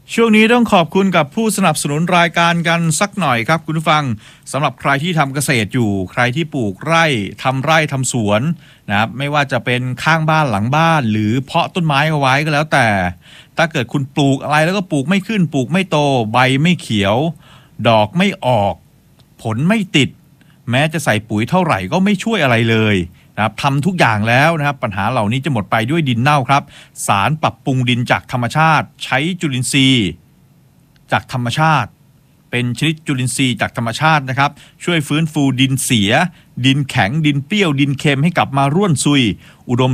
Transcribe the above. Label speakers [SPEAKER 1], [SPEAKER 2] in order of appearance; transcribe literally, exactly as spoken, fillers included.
[SPEAKER 1] ช่วงนี้ต้องขอบคุณกับผู้สนับสนุนรายการกันสักหน่อยครับคุณผู้ฟังสำหรับใครที่ทำเกษตรอยู่ใครที่ปลูกไร่ทำไร่ทำสวนนะครับไม่ว่าจะเป็นข้างบ้านหลังบ้านหรือเพาะต้นไม้เอาไว้ก็แล้วแต่ถ้าเกิดคุณปลูกอะไรแล้วก็ปลูกไม่ขึ้นปลูกไม่โตใบไม่เขียวดอกไม่ออกผลไม่ติดแม้จะใส่ปุ๋ยเท่าไหร่ก็ไม่ช่วยอะไรเลยนะครับทำทุกอย่างแล้วนะครับปัญหาเหล่านี้จะหมดไปด้วยดินเน่าครับสารปรับปรุงดินจากธรรมชาติใช้จุลินทรีย์จากธรรมชาติเป็นชนิดจุลินทรีย์จากธรรมชาตินะครับช่วยฟื้นฟูดินเสียดินแข็งดินเปรี้ยวดินเค็มให้กลับมาร่วนซุยอุดม